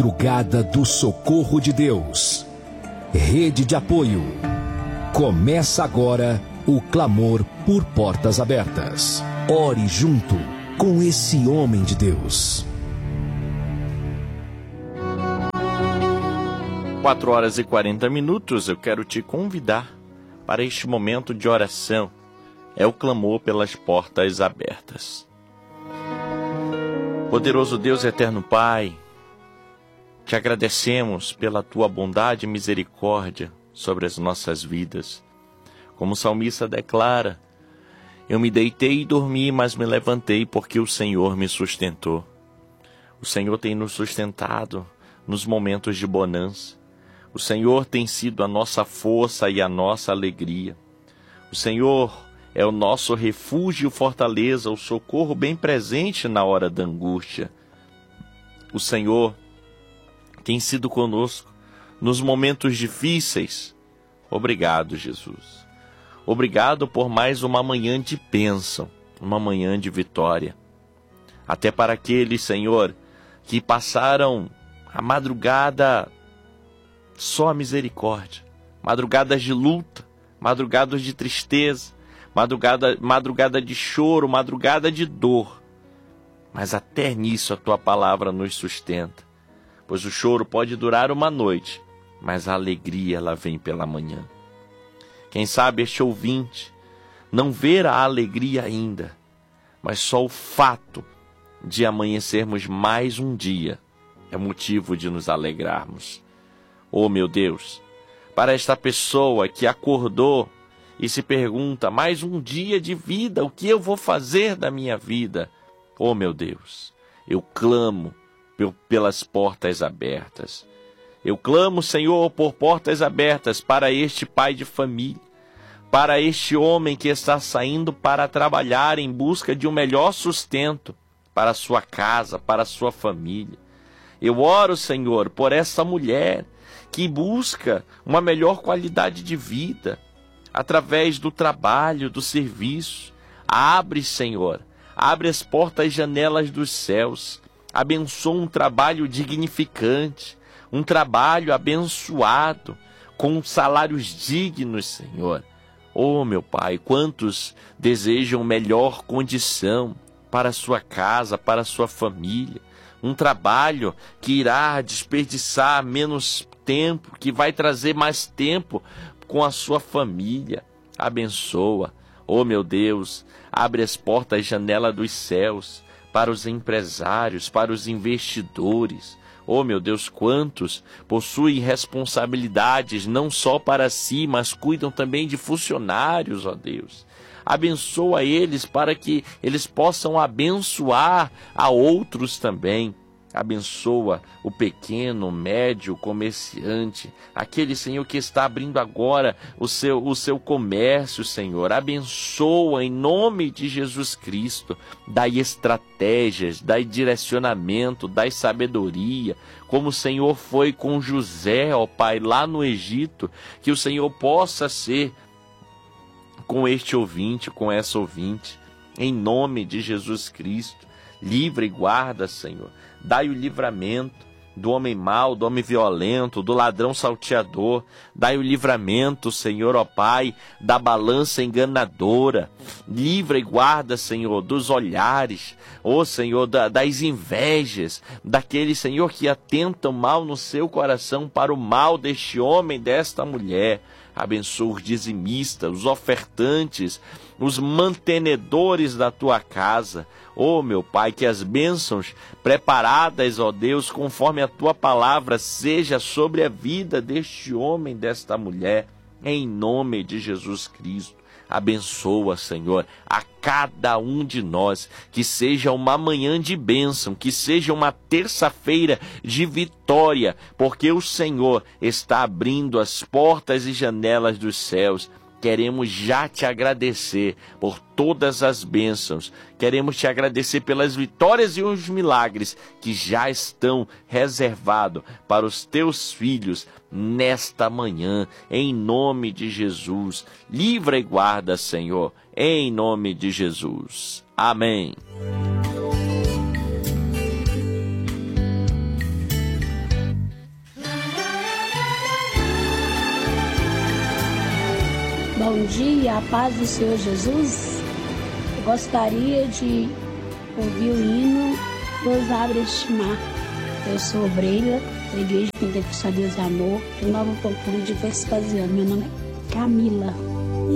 Madrugada do Socorro de Deus. Rede de apoio. Começa agora o clamor por portas abertas. Ore junto com esse homem de Deus. 4h40, eu quero te convidar para este momento de oração. É o clamor pelas portas abertas. Poderoso Deus, eterno Pai, te agradecemos pela tua bondade e misericórdia sobre as nossas vidas. Como o salmista declara, eu me deitei e dormi, mas me levantei porque o Senhor me sustentou. O Senhor tem nos sustentado nos momentos de bonança. O Senhor tem sido a nossa força e a nossa alegria. O Senhor é o nosso refúgio e fortaleza, o socorro bem presente na hora da angústia. O Senhor tem sido conosco nos momentos difíceis. Obrigado, Jesus. Obrigado por mais uma manhã de bênção, uma manhã de vitória. Até para aqueles, Senhor, que passaram a madrugada só a misericórdia, madrugadas de luta, madrugadas de tristeza, madrugada de choro, madrugada de dor. Mas até nisso a tua palavra nos sustenta. Pois o choro pode durar uma noite, mas a alegria ela vem pela manhã. Quem sabe este ouvinte não ver a alegria ainda, mas só o fato de amanhecermos mais um dia é motivo de nos alegrarmos. Oh meu Deus, para esta pessoa que acordou e se pergunta, mais um dia de vida, o que eu vou fazer da minha vida? Oh meu Deus, eu clamo pelas portas abertas. Eu clamo, Senhor, por portas abertas para este pai de família, para este homem que está saindo para trabalhar em busca de um melhor sustento para a sua casa, para a sua família. Eu oro, Senhor, por essa mulher que busca uma melhor qualidade de vida através do trabalho, do serviço. Abre, Senhor, abre as portas e janelas dos céus. Abençoa um trabalho dignificante, um trabalho abençoado, com salários dignos, Senhor. Oh, meu Pai, quantos desejam melhor condição para a sua casa, para a sua família. Um trabalho que irá desperdiçar menos tempo, que vai trazer mais tempo com a sua família. Abençoa. Oh, meu Deus, abre as portas e janela dos céus para os empresários, para os investidores. Oh, meu Deus, quantos possuem responsabilidades não só para si, mas cuidam também de funcionários, ó Deus. Abençoa eles para que eles possam abençoar a outros também. Abençoa o pequeno, o médio comerciante, aquele, Senhor, que está abrindo agora o seu comércio, Senhor. Abençoa em nome de Jesus Cristo. Dai estratégias, dai direcionamento, dai sabedoria, como o Senhor foi com José, ó Pai, lá no Egito. Que o Senhor possa ser com este ouvinte, com essa ouvinte, em nome de Jesus Cristo. Livra e guarda, Senhor. Dai o livramento do homem mau, do homem violento, do ladrão salteador. Dai o livramento, Senhor, ó Pai, da balança enganadora. Livra e guarda, Senhor, dos olhares, ó Senhor, das invejas, daqueles, Senhor, que atentam mal no seu coração para o mal deste homem, desta mulher. Abençoa os dizimistas, os ofertantes, os mantenedores da tua casa. Oh, meu Pai, que as bênçãos preparadas, ó Deus, conforme a tua palavra, seja sobre a vida deste homem, desta mulher, em nome de Jesus Cristo. Abençoa, Senhor, a cada um de nós, que seja uma manhã de bênção, que seja uma terça-feira de vitória, porque o Senhor está abrindo as portas e janelas dos céus. Queremos já te agradecer por todas as bênçãos. Queremos te agradecer pelas vitórias e os milagres que já estão reservados para os teus filhos nesta manhã. Em nome de Jesus. Livra e guarda, Senhor. Em nome de Jesus. Amém. Bom dia, a paz do Senhor Jesus. Eu gostaria de ouvir o hino Deus abre este mar. Eu sou obreira da Igreja Pentecostal Deus Amor, do Novo Pampulho de Vespasiano. Meu nome é Camila.